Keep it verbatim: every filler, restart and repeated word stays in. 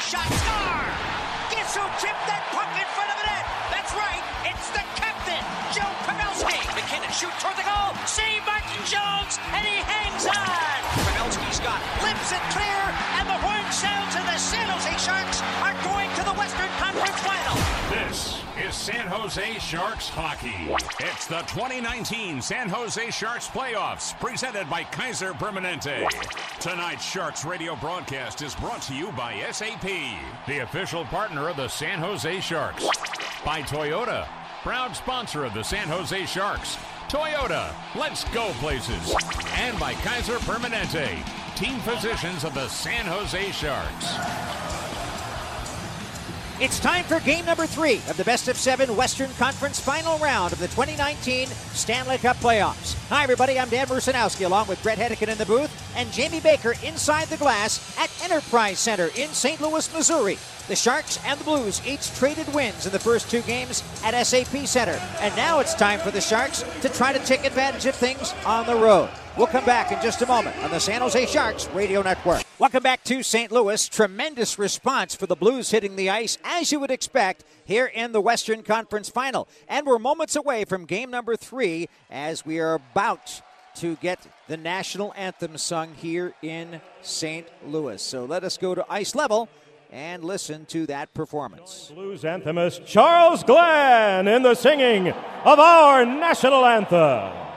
shot, score! Guess who chipped that puck in front of the net? That's right, it's the captain, Joe Pavelski. McKinnon shoot toward the goal, save Martin Jones, and he hangs on. Pavelski's got it, lips it clear, and the horn sounds, and the San Jose Sharks are going to the Western Conference Final. This is San Jose Sharks hockey. It's the twenty nineteen San Jose Sharks playoffs, presented by Kaiser Permanente. Tonight's Sharks radio broadcast is brought to you by S A P, the official partner of the San Jose Sharks. By Toyota, proud sponsor of the San Jose Sharks. Toyota, let's go places. And by Kaiser Permanente, team physicians of the San Jose Sharks. It's time for game number three of the best of seven Western Conference final round of the twenty nineteen Stanley Cup playoffs. Hi, everybody. I'm Dan Rusanowski, along with Brett Hedican in the booth and Jamie Baker inside the glass at Enterprise Center in Saint Louis, Missouri. The Sharks and the Blues each traded wins in the first two games at S A P Center. And now it's time for the Sharks to try to take advantage of things on the road. We'll come back in just a moment on the San Jose Sharks Radio Network. Welcome back to Saint Louis. Tremendous response for the Blues hitting the ice, as you would expect, here in the Western Conference Final. And we're moments away from game number three as we are about to get the national anthem sung here in Saint Louis. So let us go to ice level and listen to that performance. Blues anthemist Charles Glenn in the singing of our national anthem.